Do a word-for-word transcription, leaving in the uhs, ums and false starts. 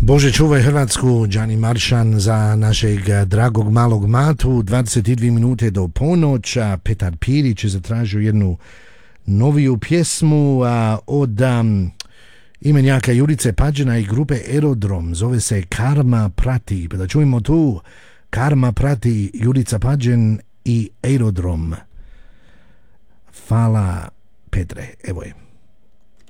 Bože čuvaj Hrvatsku, Gianni Maršan za našeg dragog malog Matu. dvadeset dvije minute do ponoća. Petar Pirić je zatražio jednu noviju pjesmu a, od um, imenjaka Jurice Pađena i grupe Aerodrom. Zove se Karma prati. Pa da čujemo tu Karma prati Jurica Pađen i Aerodrom. Hvala Petre, evo je.